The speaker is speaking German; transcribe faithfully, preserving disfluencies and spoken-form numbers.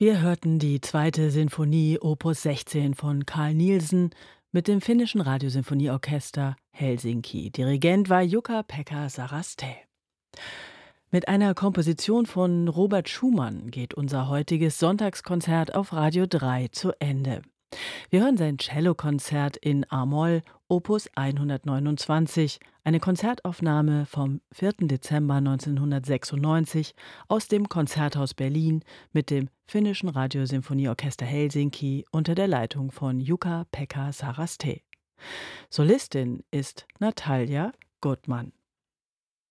Wir hörten die zweite Sinfonie Opus sechzehn von Carl Nielsen mit dem finnischen Radiosinfonieorchester Helsinki. Dirigent war Jukka-Pekka Saraste. Mit einer Komposition von Robert Schumann geht unser heutiges Sonntagskonzert auf Radio drei zu Ende. Wir hören sein Cellokonzert in A-Moll, Opus hundertneunundzwanzig, eine Konzertaufnahme vom vierten Dezember neunzehnhundertsechsundneunzig aus dem Konzerthaus Berlin mit dem finnischen Radiosinfonieorchester Helsinki unter der Leitung von Jukka-Pekka Saraste. Solistin ist Natalia Gutman.